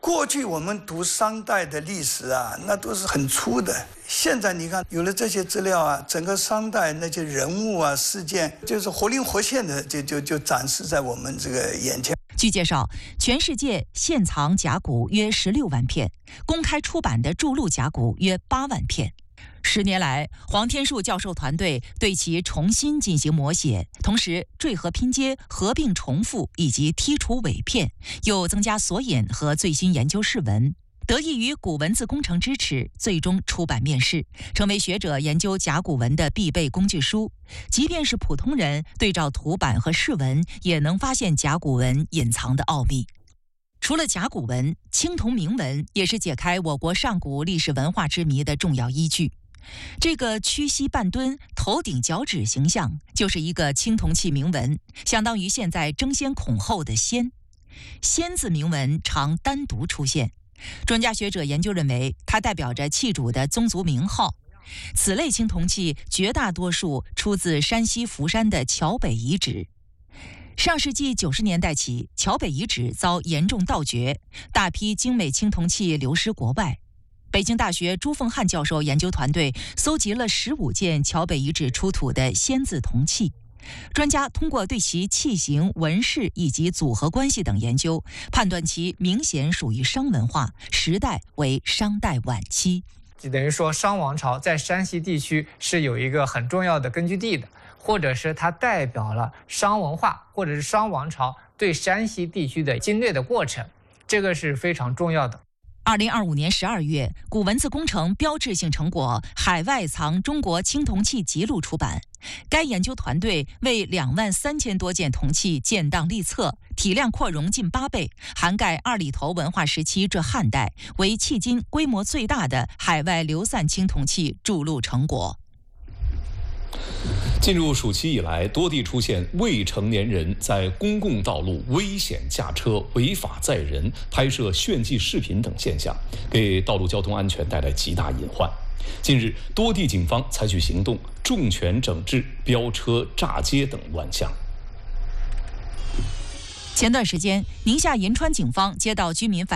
过去我们读商代的历史啊，那都是很粗的。现在你看，有了这些资料啊，整个商代那些人物啊、事件，就是活灵活现的，就展示在我们这个眼前。 据介绍，全世界现藏甲骨约16万片，公开出版的著录甲骨约8万片。10年来，黄天树教授团队对其重新进行摹写，同时缀合拼接、合并重复以及剔除伪片，又增加索引和最新研究释文。得益于古文字工程支持，最终出版面世，成为学者研究甲骨文的必备工具书。即便是普通人对照图版和释文，也能发现甲骨文隐藏的奥秘。除了甲骨文，青铜铭文也是解开我国上古历史文化之谜的重要依据。这个屈膝半蹲、头顶脚趾形象，就是一个青铜器铭文，相当于现在争先恐后的仙。仙字铭文常单独出现，专家学者研究认为，它代表着器主的宗族名号。此类青铜器绝大多数出自山西福山的桥北遗址。上世纪90年代起，桥北遗址遭严重盗掘，大批精美青铜器流失国外。北京大学朱凤汉教授研究团队搜集了15件桥北遗址出土的仙字铜器。专家通过对其器型、纹饰以及组合关系等研究，判断其明显属于商文化，时代为商代晚期。 就等于说，商王朝在山西地区是有一个很重要的根据地的，或者是它代表了商文化或者是商王朝对山西地区的侵略的过程，这个是非常重要的。 2025年12月，古文字工程标志性成果《海外藏中国青铜器集录》出版。该研究团队为23000多件铜器建档立册，体量扩容近8倍，涵盖2里头文化时期至汉代，为迄今规模最大的海外流散青铜器著录成果。 进入暑期以来，多地出现未成年人在公共道路危险驾车、违法载人、拍摄炫技视频等现象，给道路交通安全带来极大隐患。近日，多地警方采取行动，重拳整治飙车、炸街等乱象。 前段时间，宁夏银川警方接到居民反映